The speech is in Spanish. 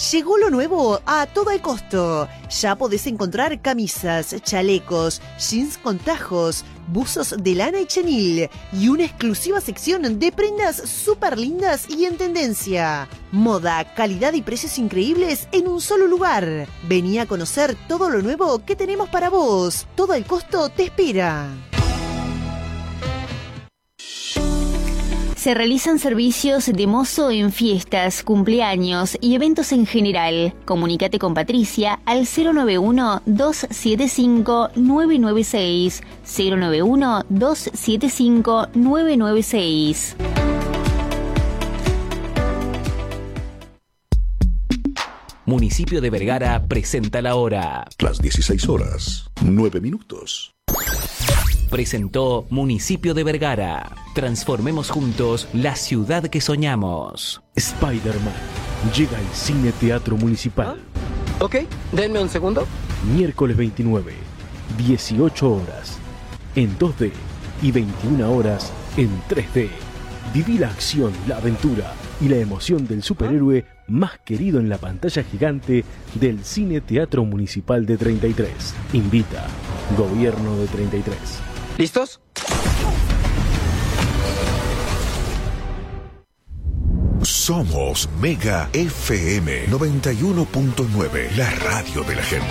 Llegó lo nuevo a todo el costo. Ya podés encontrar camisas, chalecos, jeans con tajos, buzos de lana y chenil y una exclusiva sección de prendas súper lindas y en tendencia. Moda, calidad y precios increíbles en un solo lugar. Vení a conocer todo lo nuevo que tenemos para vos. Todo el costo te espera. Se realizan servicios de mozo en fiestas, cumpleaños y eventos en general. Comunícate con Patricia al 091-275-996. 091-275-996. Municipio de Vergara presenta la hora. Las 16 horas, 9 minutos. Presentó Municipio de Vergara. Transformemos juntos la ciudad que soñamos. Spider-Man llega al Cine Teatro Municipal. Ok, denme un segundo. Miércoles 29, 18 horas en 2D y 21 horas en 3D. Viví la acción, la aventura y la emoción del superhéroe más querido en la pantalla gigante del Cine Teatro Municipal de 33. Invita Gobierno de 33. ¿Listos? Somos Mega FM 91.9, la radio de la gente.